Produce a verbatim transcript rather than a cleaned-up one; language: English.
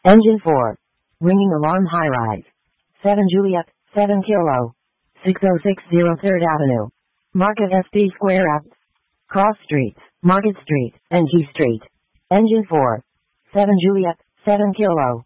Engine four. Ringing alarm high-rise. seven Juliet, seven Kilo. six oh six oh third Avenue. Market S P Square Ave. Cross Streets, Market Street, and G Street. Engine four. seven Juliet, seven Kilo.